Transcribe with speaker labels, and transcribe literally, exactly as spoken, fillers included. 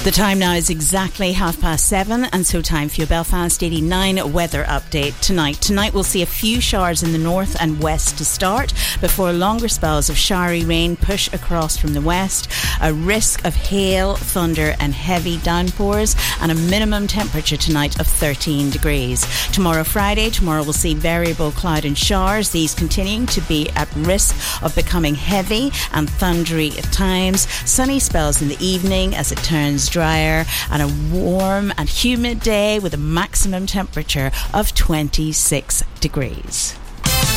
Speaker 1: The time now is exactly half past seven, and so time for your Belfast eighty-nine weather update tonight. Tonight we'll see a few showers in the north and west to start before longer spells of showery rain push across from the west. A risk of hail, thunder and heavy downpours, and a minimum temperature tonight of thirteen degrees. Tomorrow Friday, tomorrow we'll see variable cloud and showers, these continuing to be at risk of becoming heavy and thundery at times. Sunny spells in the evening as it turns drier, and a warm and humid day with a maximum temperature of twenty-six degrees.